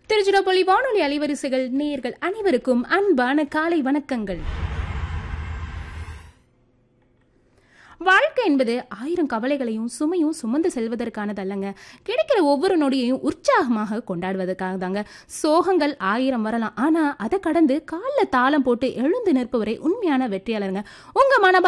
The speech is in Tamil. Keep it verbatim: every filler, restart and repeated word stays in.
திருச்சிராப்பள்ளி வானொலி அலைவரிசைகள் நேயர்கள் அனைவருக்கும் அன்பான காலை வணக்கங்கள். வாழ்க்கை என்பது ஆயிரம் கவலைகளையும் சுமையும் சுமந்து செல்வதற்கானதல்லங்க. கிடைக்கிற ஒவ்வொரு நொடியையும் உற்சாகமாக கொண்டாடுவதற்காக தாங்க. சோகங்கள் ஆயிரம் வரலாம், ஆனா அதை கடந்து காலில் தாளம் போட்டு எழுந்து நிற்பவரை உண்மையான வெற்றியாளருங்க. உங்க மன